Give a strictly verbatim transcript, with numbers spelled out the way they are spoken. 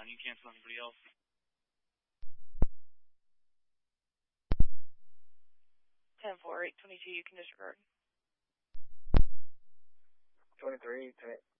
fine. You cancel anybody else. ten four, eight twenty-two, you can disregard. twenty-three, ten